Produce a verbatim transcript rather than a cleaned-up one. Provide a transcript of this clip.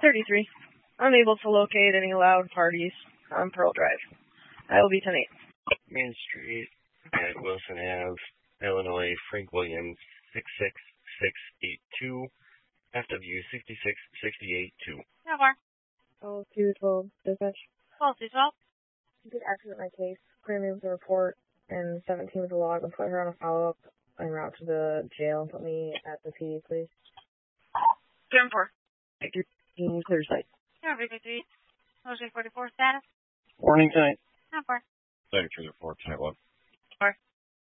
thirty-three. Unable to locate any loud parties on Pearl Drive. I will be ten eight. Main Street at Wilson Avenue, Illinois, Frank Williams, six six six eight two, F W sixty-six sixty-eight two. No more. Oh, two twelve dispatch. twelve two twelve. Good accident in my case. Clear me with the report and seventeen with the log and put her on a follow-up en route to the jail and put me at the P D, please. Turn four. Victor, clear site. No, Victor three. Motion forty-four status. Morning tonight. No four. Secretary report, tonight one. Four.